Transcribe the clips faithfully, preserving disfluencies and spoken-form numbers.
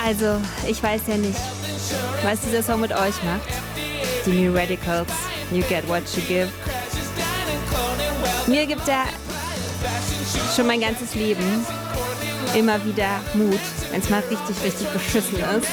Also, ich weiß ja nicht, was dieser Song mit euch macht. Die New Radicals, You Get What You Give. Mir gibt er schon mein ganzes Leben immer wieder Mut, wenn es mal richtig, richtig beschissen ist.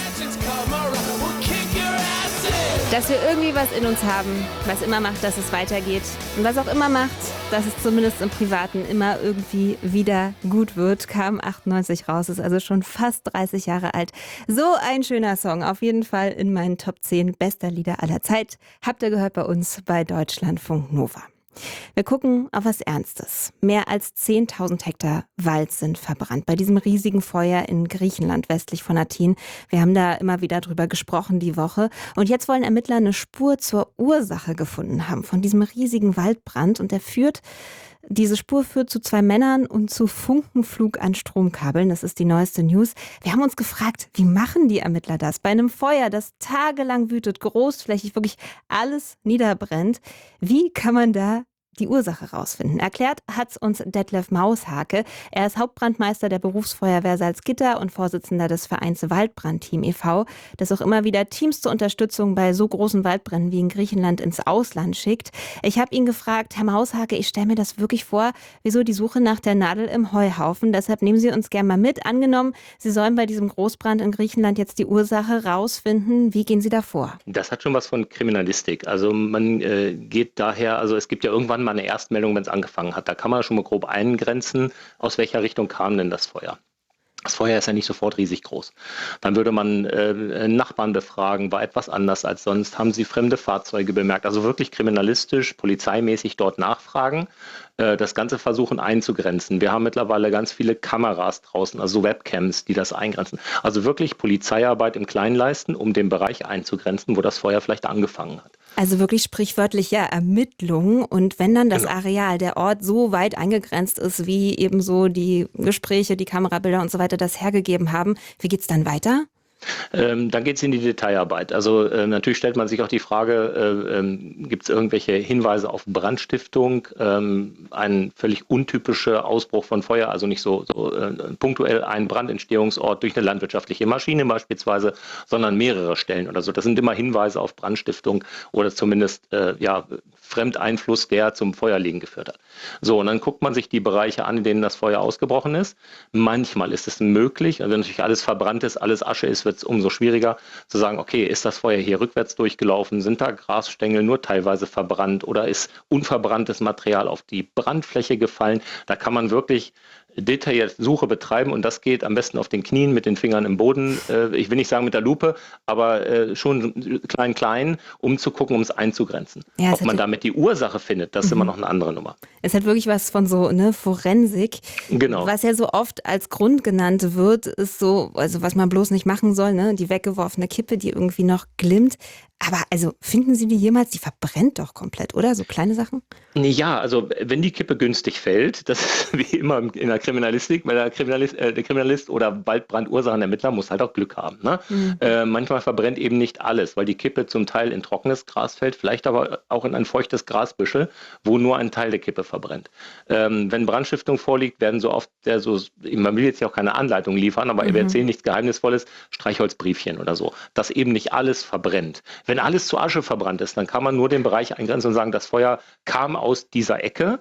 Dass wir irgendwie was in uns haben, was immer macht, dass es weitergeht. Und was auch immer macht, dass es zumindest im Privaten immer irgendwie wieder gut wird, kam achtundneunzig raus, ist also schon fast dreißig Jahre alt. So ein schöner Song, auf jeden Fall in meinen Top zehn bester Lieder aller Zeit. Habt ihr gehört bei uns bei Deutschlandfunk Nova. Wir gucken auf was Ernstes. Mehr als zehntausend Hektar Wald sind verbrannt bei diesem riesigen Feuer in Griechenland westlich von Athen. Wir haben da immer wieder drüber gesprochen die Woche. Und jetzt wollen Ermittler eine Spur zur Ursache gefunden haben von diesem riesigen Waldbrand. Und der führt, diese Spur führt zu zwei Männern und zu Funkenflug an Stromkabeln. Das ist die neueste News. Wir haben uns gefragt, wie machen die Ermittler das? Bei einem Feuer, das tagelang wütet, großflächig wirklich alles niederbrennt. Wie kann man da die Ursache rausfinden? Erklärt hat's uns Detlef Maushake. Er ist Hauptbrandmeister der Berufsfeuerwehr Salzgitter und Vorsitzender des Vereins Waldbrandteam e V, das auch immer wieder Teams zur Unterstützung bei so großen Waldbränden wie in Griechenland ins Ausland schickt. Ich habe ihn gefragt, Herr Maushake, ich stelle mir das wirklich vor, wieso die Suche nach der Nadel im Heuhaufen. Deshalb nehmen Sie uns gerne mal mit. Angenommen, Sie sollen bei diesem Großbrand in Griechenland jetzt die Ursache rausfinden. Wie gehen Sie da vor? Das hat schon was von Kriminalistik. Also man äh, geht daher, also es gibt ja irgendwann mal eine Erstmeldung, wenn es angefangen hat. Da kann man schon mal grob eingrenzen, aus welcher Richtung kam denn das Feuer. Das Feuer ist ja nicht sofort riesig groß. Dann würde man äh, Nachbarn befragen, war etwas anders als sonst, haben sie fremde Fahrzeuge bemerkt. Also wirklich kriminalistisch, polizeimäßig dort nachfragen, äh, das Ganze versuchen einzugrenzen. Wir haben mittlerweile ganz viele Kameras draußen, also Webcams, die das eingrenzen. Also wirklich Polizeiarbeit im Kleinen leisten, um den Bereich einzugrenzen, wo das Feuer vielleicht angefangen hat. Also wirklich sprichwörtlich ja Ermittlungen. Und wenn dann das Genau. Areal, der Ort so weit eingegrenzt ist, wie eben so die Gespräche, die Kamerabilder und so weiter das hergegeben haben, wie geht's dann weiter? Ähm, dann geht es in die Detailarbeit. Also äh, natürlich stellt man sich auch die Frage, äh, ähm, gibt es irgendwelche Hinweise auf Brandstiftung, ähm, ein völlig untypischer Ausbruch von Feuer, also nicht so, so äh, punktuell ein Brandentstehungsort durch eine landwirtschaftliche Maschine beispielsweise, sondern mehrere Stellen oder so. Das sind immer Hinweise auf Brandstiftung oder zumindest äh, ja, Fremdeinfluss, der zum Feuerlegen geführt hat. So, und dann guckt man sich die Bereiche an, in denen das Feuer ausgebrochen ist. Manchmal ist es möglich, also wenn natürlich alles verbrannt ist, alles Asche ist, wird es umso schwieriger zu sagen, okay, ist das Feuer hier rückwärts durchgelaufen, sind da Grasstängel nur teilweise verbrannt oder ist unverbranntes Material auf die Brandfläche gefallen? Da kann man wirklich detailliert Suche betreiben und das geht am besten auf den Knien mit den Fingern im Boden. Äh, ich will nicht sagen mit der Lupe, aber äh, schon klein, klein, um zu gucken, um es einzugrenzen. Ja, Ob man damit die Ursache findet, das ist immer noch eine andere Nummer. Es hat wirklich was von so ne Forensik. Genau. Was ja so oft als Grund genannt wird, ist so, also was man bloß nicht machen soll, ne, die weggeworfene Kippe, die irgendwie noch glimmt. Aber also finden Sie die jemals? Die verbrennt doch komplett, oder? So kleine Sachen? Ja, also wenn die Kippe günstig fällt, das ist wie immer in der Kriminalistik, weil der Kriminalist, äh, der Kriminalist oder Waldbrandursachenermittler muss halt auch Glück haben. Ne? Mhm. Äh, manchmal verbrennt eben nicht alles, weil die Kippe zum Teil in trockenes Gras fällt, vielleicht aber auch in ein feuchtes Grasbüschel, wo nur ein Teil der Kippe verbrennt. Ähm, wenn Brandstiftung vorliegt, werden so oft, der so, man will jetzt ja auch keine Anleitung liefern, aber mhm. wir erzählen nichts Geheimnisvolles, Streichholzbriefchen oder so, dass eben nicht alles verbrennt. Wenn alles zu Asche verbrannt ist, dann kann man nur den Bereich eingrenzen und sagen, das Feuer kam aus dieser Ecke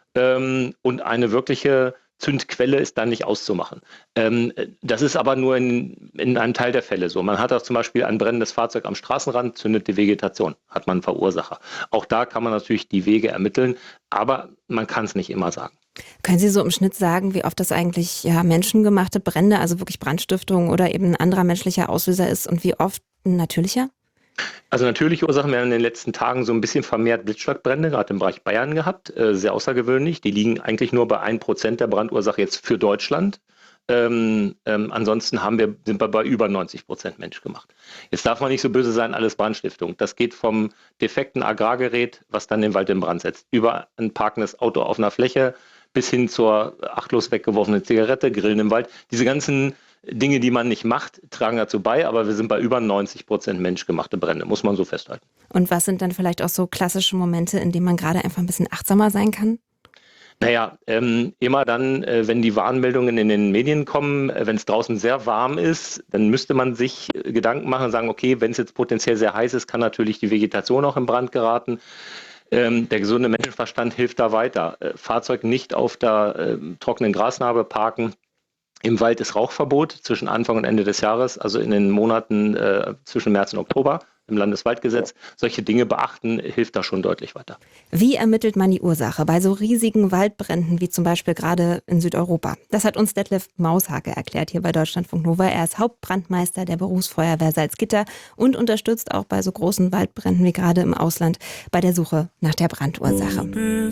ähm, und eine wirkliche Zündquelle ist dann nicht auszumachen. Ähm, das ist aber nur in, in einem Teil der Fälle so. Man hat auch zum Beispiel ein brennendes Fahrzeug am Straßenrand, zündet die Vegetation, hat man einen Verursacher. Auch da kann man natürlich die Wege ermitteln, aber man kann es nicht immer sagen. Können Sie so im Schnitt sagen, wie oft das eigentlich ja, menschengemachte Brände, also wirklich Brandstiftung oder eben ein anderer menschlicher Auslöser ist und wie oft ein natürlicher? Also natürliche Ursachen, wir haben in den letzten Tagen so ein bisschen vermehrt Blitzschalgbrände, gerade im Bereich Bayern gehabt, äh, sehr außergewöhnlich. Die liegen eigentlich nur bei ein Prozent der Brandursache jetzt für Deutschland. Ähm, ähm, ansonsten haben wir, sind wir bei über neunzig Prozent menschgemacht. Jetzt darf man nicht so böse sein, alles Brandstiftung. Das geht vom defekten Agrargerät, was dann den Wald in Brand setzt, über ein parkendes Auto auf einer Fläche bis hin zur achtlos weggeworfenen Zigarette, Grillen im Wald. Diese ganzen Dinge, die man nicht macht, tragen dazu bei, aber wir sind bei über neunzig Prozent menschgemachte Brände, muss man so festhalten. Und was sind dann vielleicht auch so klassische Momente, in denen man gerade einfach ein bisschen achtsamer sein kann? Naja, ähm, immer dann, äh, wenn die Warnmeldungen in den Medien kommen, äh, wenn es draußen sehr warm ist, dann müsste man sich äh, Gedanken machen und sagen, okay, wenn es jetzt potenziell sehr heiß ist, kann natürlich die Vegetation auch in Brand geraten. Ähm, der gesunde Menschenverstand hilft da weiter. Äh, Fahrzeug nicht auf der äh, trockenen Grasnarbe parken. Im Wald ist Rauchverbot zwischen Anfang und Ende des Jahres, also in den Monaten äh, zwischen März und Oktober im Landeswaldgesetz. Solche Dinge beachten, hilft da schon deutlich weiter. Wie ermittelt man die Ursache bei so riesigen Waldbränden wie zum Beispiel gerade in Südeuropa? Das hat uns Detlef Maushake erklärt hier bei Deutschlandfunk Nova. Er ist Hauptbrandmeister der Berufsfeuerwehr Salzgitter und unterstützt auch bei so großen Waldbränden wie gerade im Ausland bei der Suche nach der Brandursache.